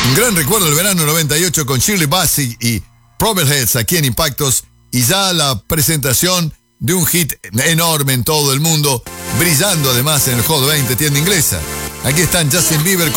Un gran recuerdo del verano 98 con Shirley Bassey y Proberheads aquí en Impactos, y ya la presentación de un hit enorme en todo el mundo, brillando además en el Hot 20 tienda inglesa. Aquí están Justin Bieber con